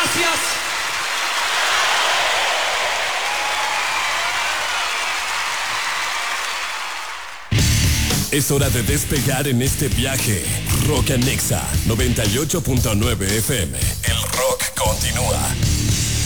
gracias. Es hora de despegar en este viaje. Rock Anexa 98.9 FM. El rock continúa.